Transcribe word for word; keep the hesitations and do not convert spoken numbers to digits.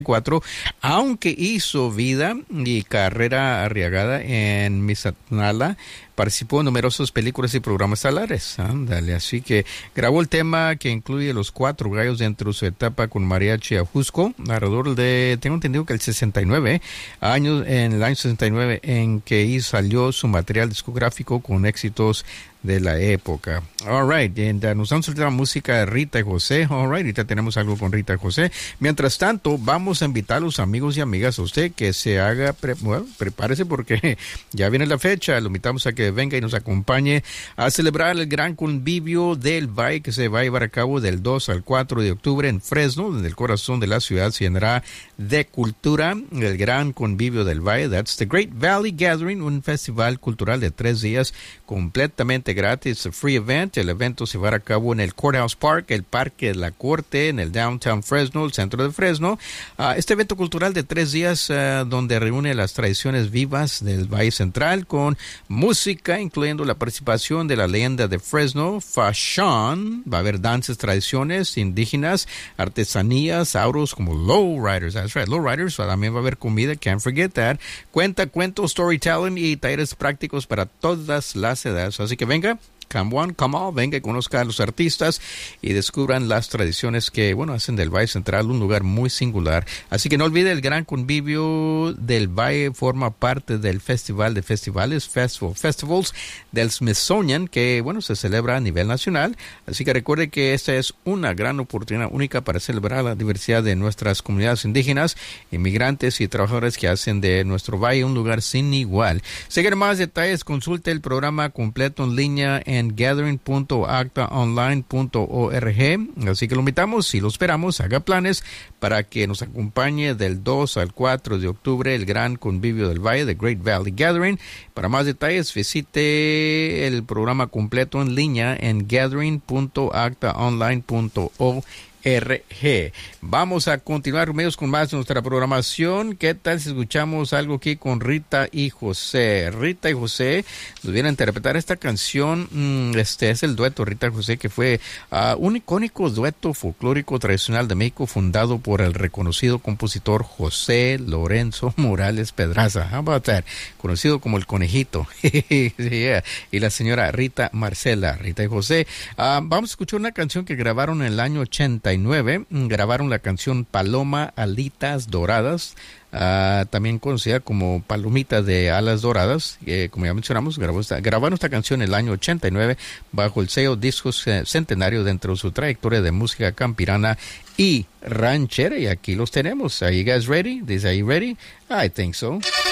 cuatro, aunque hizo vida y carrera arriesgada en Misatlala, participó en numerosas películas y programas salares. Ándale, así que grabó el tema que incluye Los Cuatro Gallos dentro de su etapa con Mariachi Ajusco, alrededor de, tengo entendido que el sesenta y nueve, años, en el año sesenta y nueve, en que salió su material discográfico con éxitos de la época. All right, and, uh, nos han soltado música de Rita y José. All right, ahorita tenemos algo con Rita y José. Mientras tanto, vamos a invitar a los amigos y amigas a usted que se haga, pre bueno, prepárese porque ya viene la fecha. Lo invitamos a que venga y nos acompañe a celebrar el gran convivio del Valle que se va a llevar a cabo del dos al cuatro de octubre en Fresno, en el corazón de la ciudad. Se llenará de cultura, el gran convivio del Valle. That's the Great Valley Gathering, un festival cultural de tres días completamente gratis, a free event. El evento se va a cabo en el Courthouse Park, el Parque de la Corte, en el Downtown Fresno, el centro de Fresno. Uh, este evento cultural de tres días uh, donde reúne las tradiciones vivas del Valle Central con música, incluyendo la participación de la leyenda de Fresno, Fashion. Va a haber danzas, tradiciones indígenas, artesanías, autos como lowriders. That's right, lowriders. También va a haber comida, can't forget that. Cuenta, cuentos, storytelling y talleres prácticos para todas las edades. Así que venga, come on, come on, venga y conozca a los artistas y descubran las tradiciones que, bueno, hacen del Valle Central un lugar muy singular. Así que no olvide, el gran convivio del Valle forma parte del Festival de Festivales, Festival Festivals del Smithsonian, que, bueno, se celebra a nivel nacional. Así que recuerde que esta es una gran oportunidad única para celebrar la diversidad de nuestras comunidades indígenas, inmigrantes y trabajadores que hacen de nuestro valle un lugar sin igual. Si quiere más detalles, consulte el programa completo en línea en en gathering punto acta online punto org. Así que lo invitamos y lo esperamos, haga planes para que nos acompañe del dos al cuatro de octubre, el gran convivio del Valle, The Great Valley Gathering. Para más detalles, visite el programa completo en línea en gathering punto acta online punto org. R G. Vamos a continuar medios con más de nuestra programación. ¿Qué tal si escuchamos algo aquí con Rita y José? Rita y José nos vienen a interpretar esta canción. Este es el dueto Rita y José, que fue uh, un icónico dueto folclórico tradicional de México fundado por el reconocido compositor José Lorenzo Morales Pedraza. How about that? Conocido como el Conejito. Yeah. Y la señora Rita Marcela. Rita y José. Uh, vamos a escuchar una canción que grabaron en el año ochenta y nueve, grabaron la canción Paloma Alitas Doradas, uh, también conocida como Palomita de Alas Doradas, eh, como ya mencionamos, grabó esta, grabaron esta canción en el año ochenta y nueve bajo el sello Discos Centenario dentro de su trayectoria de música campirana y ranchera, y aquí los tenemos. Are you guys ready? Are you ready? I think so.